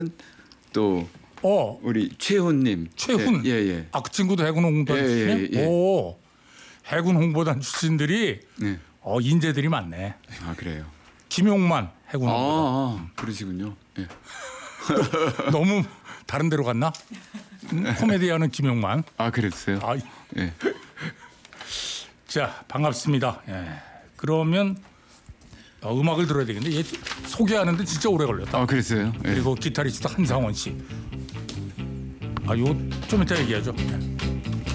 또 우리 최훈님. 최훈. 예. 아, 그 친구도 해군 홍보단 출신이에요? 예. 오, 해군 홍보단 출신들이 네. 인재들이 많네. 아 그래요. 김용만 해군 홍보단. 그러시군요. 예. 너무 다른 데로 갔나? 코미디하는 김용만. 아 그랬어요. 예. 자, 반갑습니다. 예. 그러면 음악을 들어야 되겠는데 얘 소개하는데 진짜 오래 걸렸다. 아 그랬어요. 예. 그리고 기타리스트 한상원 씨. 이거 좀 이따 얘기하죠. 예.